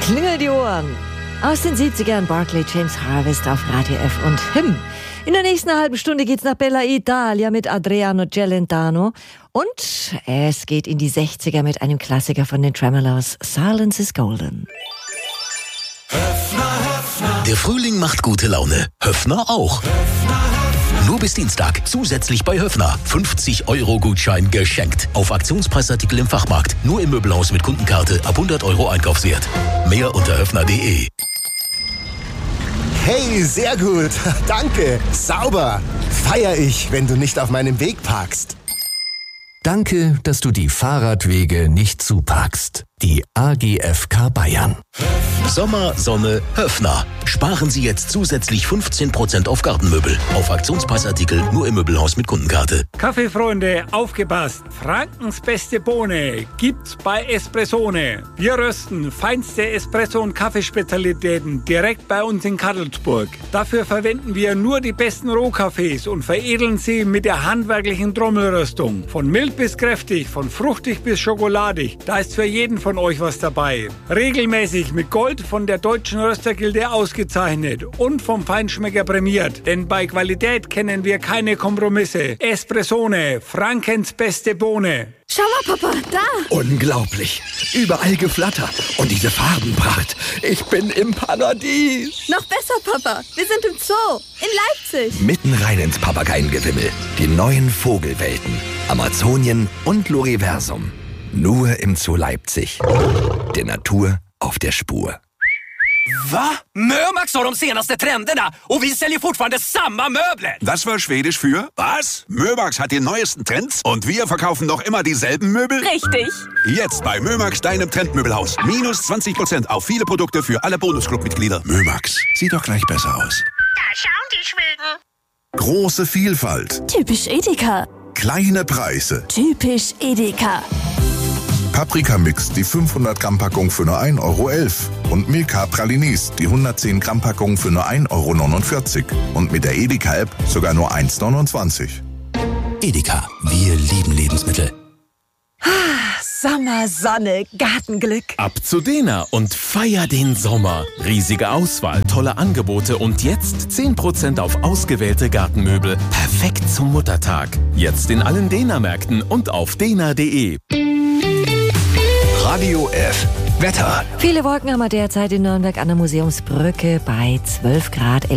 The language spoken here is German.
Klingel die Ohren. Aus den 70ern Barclay James Harvest auf Radio F und HIM. In der nächsten halben Stunde geht's nach Bella Italia mit Adriano Celentano. Und es geht in die 60er mit einem Klassiker von den Tremeloes, Silence is Golden. Der Frühling macht gute Laune. Höffner auch. Nur bis Dienstag. Zusätzlich bei Höffner. 50-Euro-Gutschein geschenkt. Auf Aktionspreisartikel im Fachmarkt. Nur im Möbelhaus mit Kundenkarte ab 100 Euro Einkaufswert. Mehr unter höffner.de. Hey, sehr gut. Danke. Sauber. Feier ich, wenn du nicht auf meinem Weg parkst. Danke, dass du die Fahrradwege nicht zuparkst. Die AGFK Bayern. Sommer, Sonne, Höffner. Sparen Sie jetzt zusätzlich 15% auf Gartenmöbel. Auf Aktionspreisartikel nur im Möbelhaus mit Kundenkarte. Kaffeefreunde, aufgepasst! Frankens beste Bohne gibt's bei Espressone. Wir rösten feinste Espresso- und Kaffeespezialitäten direkt bei uns in Kadelsburg. Dafür verwenden wir nur die besten Rohkaffees und veredeln sie mit der handwerklichen Trommelröstung. Von mild bis kräftig, von fruchtig bis schokoladig. Da ist für jeden von euch was dabei. Regelmäßig mit Gold von der Deutschen Röstergilde ausgezeichnet und vom Feinschmecker prämiert. Denn bei Qualität kennen wir keine Kompromisse. Espressone, Frankens beste Bohne. Schau mal, Papa, da! Unglaublich. Überall Geflatter. Und diese Farbenpracht. Ich bin im Paradies. Noch besser, Papa. Wir sind im Zoo. In Leipzig. Mitten rein ins Papageiengewimmel. Die neuen Vogelwelten. Amazonien und Loriversum. Nur im Zoo Leipzig. Der Natur auf der Spur. Va? Mömax har de senaste trenderna och vi säljer fortfarande samma möbler. Das war Schwedisch für was? Mömax hat die neuesten Trends und wir verkaufen noch immer dieselben Möbel? Richtig. Jetzt bei Mömax, deinem Trendmöbelhaus. Minus 20% auf viele Produkte für alle Bonusclub-Mitglieder. Mömax, sieht doch gleich besser aus. Da schauen die Schweden. Große Vielfalt. Typisch Edeka. Kleine Preise. Typisch Edeka. Paprika-Mix, die 500-Gramm-Packung für nur 1,11 € und Milka Pralinis, die 110-Gramm-Packung für nur 1,49 € und mit der Edeka-App sogar nur 1,29 €. Edeka, wir lieben Lebensmittel. Sommer, Sonne, Gartenglück. Ab zu Dena und feier den Sommer. Riesige Auswahl, tolle Angebote und jetzt 10% auf ausgewählte Gartenmöbel. Perfekt zum Muttertag. Jetzt in allen Dena-Märkten und auf dena.de. Radio F. Wetter. Viele Wolken haben wir derzeit in Nürnberg an der Museumsbrücke bei 12 Grad.